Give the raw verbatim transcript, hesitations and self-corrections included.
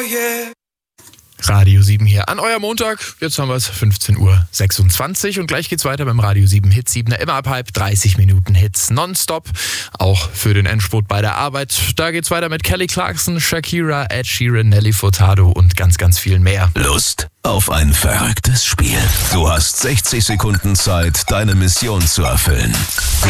yeah. Radio sieben hier an eurem Montag. Jetzt haben wir es, fünfzehn Uhr sechsundzwanzig und gleich geht's weiter beim Radio sieben Hit siebener. Immer ab halb dreißig Minuten Hits nonstop. Auch für den Endspurt bei der Arbeit. Da geht's weiter mit Kelly Clarkson, Shakira, Ed Sheeran, Nelly Furtado und ganz, ganz viel mehr. Lust auf ein verrücktes Spiel? Du hast sechzig Sekunden Zeit, deine Mission zu erfüllen.